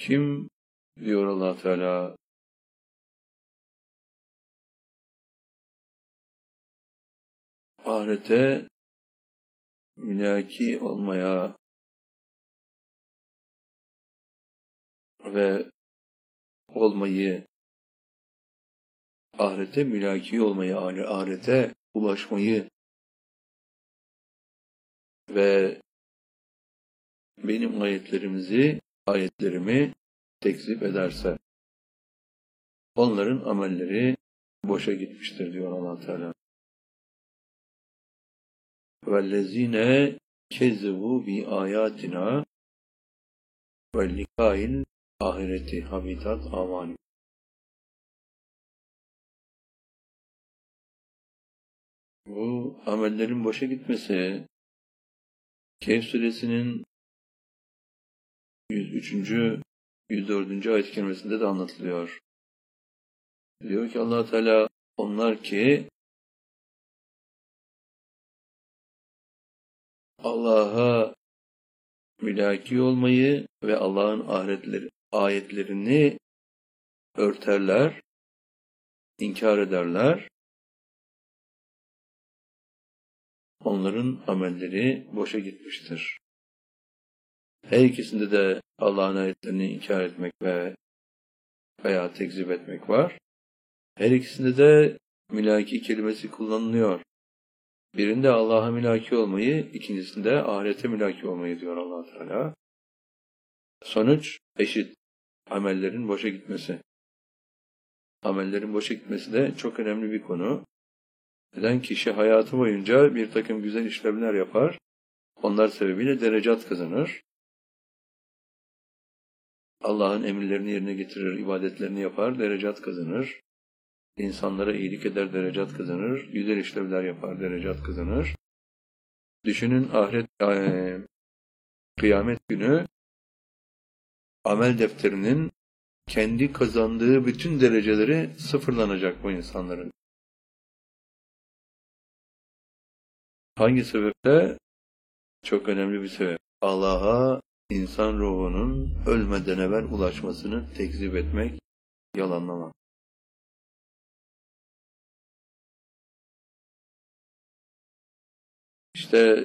Kim diyor Allah Teala ahirete mülaki olmaya ve olmayı, ahirete mülaki olmayı, ahirete ulaşmayı ve benim ayetlerimi tekzip ederse onların amelleri boşa gitmiştir diyor Allah Teala. Vellezine kezzebu bi ayatina ve likail ahireti habitat amani. Bu amellerin boşa gitmesi Kehf suresinin 103. 104. ayet-i kerimesinde de anlatılıyor. Diyor ki Allah Teala onlar ki Allah'a mülaki olmayı ve Allah'ın ayetlerini örterler, inkar ederler. Onların amelleri boşa gitmiştir. Her ikisinde de Allah'ın ayetlerini inkar etmek veya tekzip etmek var. Her ikisinde de mülaki kelimesi kullanılıyor. Birinde Allah'a mülaki olmayı, ikincisinde ahirete mülaki olmayı diyor Allah Teala. Sonuç eşit. Amellerin boşa gitmesi. Amellerin boşa gitmesi de çok önemli bir konu. Neden? Kişi hayatı boyunca bir takım güzel işlemler yapar. Onlar sebebiyle derecat kazanır. Allah'ın emirlerini yerine getirir, ibadetlerini yapar, derecat kazanır. İnsanlara iyilik eder, derecat kazanır. Güzel işlevler yapar, derecat kazanır. Düşünün kıyamet günü amel defterinin kendi kazandığı bütün dereceleri sıfırlanacak bu insanların. Hangi sebeple? Çok önemli bir sebep. Allah'a insan ruhunun ölmeden evvel ulaşmasını tekzip etmek, yalanlamak. İşte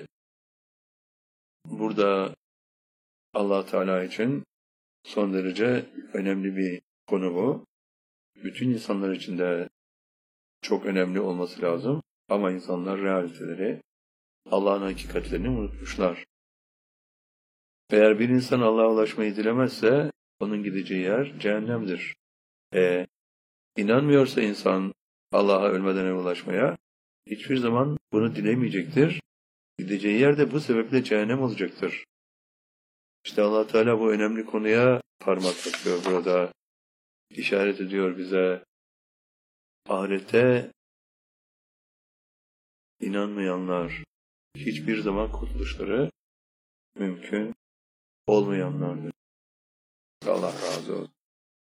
burada Allah Teala için son derece önemli bir konu bu. Bütün insanlar için de çok önemli olması lazım. Ama insanlar realiteleri, Allah'ın hakikatlerini unutmuşlar. Eğer bir insan Allah'a ulaşmayı dilemezse onun gideceği yer cehennemdir. İnanmıyorsa insan Allah'a ölmeden evvel ulaşmaya hiçbir zaman bunu dilemeyecektir. Gideceği yer de bu sebeple cehennem olacaktır. İşte Allah Teala bu önemli konuya parmak basıyor burada. İşaret ediyor bize. Ahirete inanmayanlar hiçbir zaman kurtuluşları mümkün olmayanlardır. Allah razı olsun.